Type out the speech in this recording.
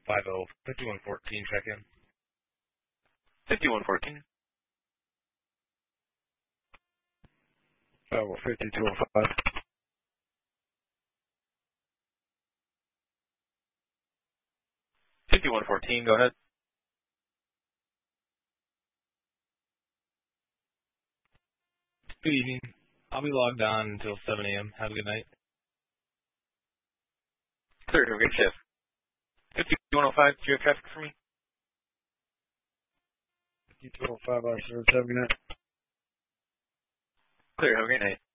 5114, check in. 5114. 5205. 5114, go ahead. Good evening. I'll be logged on until 7 a.m. Have a good night. Clear, have a great shift. 5105, do you have traffic for me? 5205, I serve. Have a good night. Clear, have a great night.